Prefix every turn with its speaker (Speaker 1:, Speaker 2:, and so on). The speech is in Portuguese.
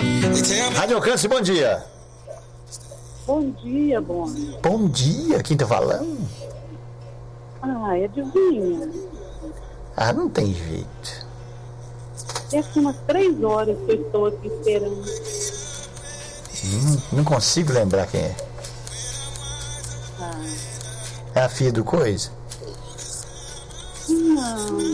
Speaker 1: Rádio Alcance, bom dia.
Speaker 2: Bom dia, Boni.
Speaker 1: Bom dia, quem tá falando?
Speaker 2: Ah, adivinha?
Speaker 1: Ah, não tem jeito.
Speaker 2: É assim umas 3 horas que eu estou aqui esperando.
Speaker 1: Não consigo lembrar quem é.
Speaker 2: Ah,
Speaker 1: É a filha do Coisa?
Speaker 2: não.